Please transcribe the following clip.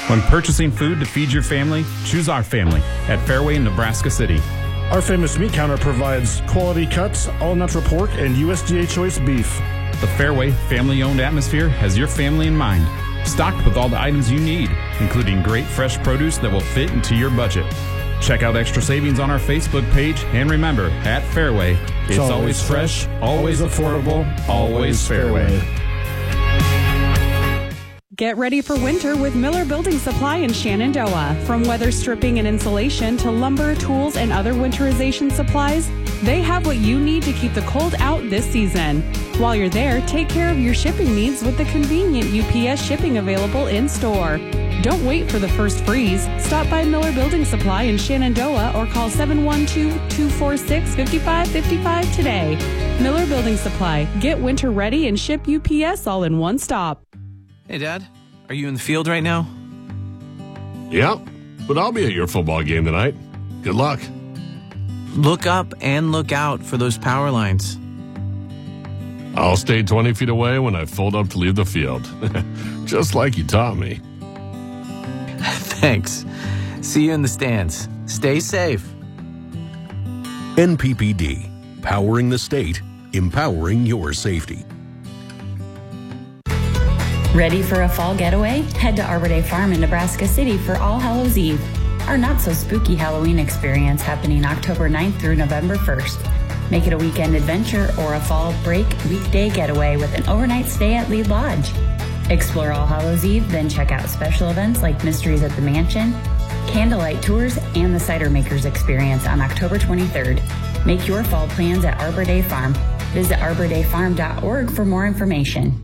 When purchasing food to feed your family, choose our family at Fairway in Nebraska City. Our famous meat counter provides quality cuts, all-natural pork, and USDA choice beef. The Fairway family-owned atmosphere has your family in mind. Stocked with all the items you need, including great fresh produce that will fit into your budget. Check out extra savings on our Facebook page, and remember, at Fairway, it's always fresh, always affordable, always Fairway. Get ready for winter with Miller Building Supply in Shenandoah. From weather stripping and insulation to lumber, tools, and other winterization supplies, they have what you need to keep the cold out this season. While you're there, take care of your shipping needs with the convenient UPS shipping available in-store. Don't wait for the first freeze. Stop by Miller Building Supply in Shenandoah or call 712-246-5555 today. Miller Building Supply. Get winter ready and ship UPS all in one stop. Hey, Dad, are you in the field right now? Yep, but I'll be at your football game tonight. Good luck. Look up and look out for those power lines. I'll stay 20 feet away when I fold up to leave the field. Just like you taught me. Thanks. See you in the stands. Stay safe. NPPD, powering the state, empowering your safety. Ready for a fall getaway? Head to Arbor Day Farm in Nebraska City for All Hallows Eve, our not-so-spooky Halloween experience happening October 9th through November 1st. Make it a weekend adventure or a fall break weekday getaway with an overnight stay at Lead Lodge. Explore All Hallows Eve, then check out special events like Mysteries at the Mansion, candlelight tours, and the Cider Makers experience on October 23rd. Make your fall plans at Arbor Day Farm. Visit arbordayfarm.org for more information.